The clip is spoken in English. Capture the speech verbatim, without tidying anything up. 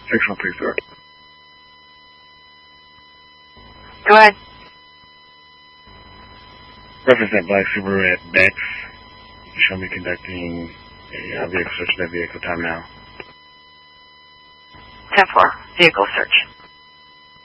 six one three, sir. Go ahead. Represent Black Subaru at Bex. You show me conducting a uh, vehicle search of that vehicle. Time now. ten four. Vehicle search.